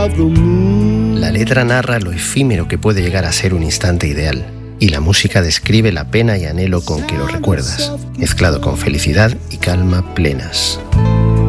La letra narra lo efímero que puede llegar a ser un instante ideal, y la música describe la pena y anhelo con que lo recuerdas, mezclado con felicidad y calma plenas.